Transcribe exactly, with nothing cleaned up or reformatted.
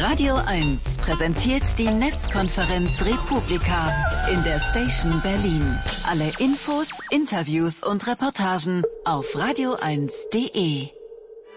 Radio eins präsentiert die Netzkonferenz Republika in der Station Berlin. Alle Infos, Interviews und Reportagen auf radio eins punkt de.